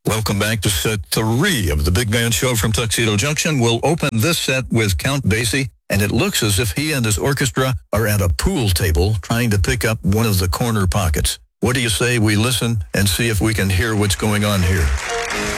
Welcome back to set 3 of the Big Band Show from Tuxedo Junction. We'll open this set with Count Basie, and it looks as if he and his orchestra are at a pool table trying to pick up one of the corner pockets. What do you say we listen and see if we can hear what's going on here?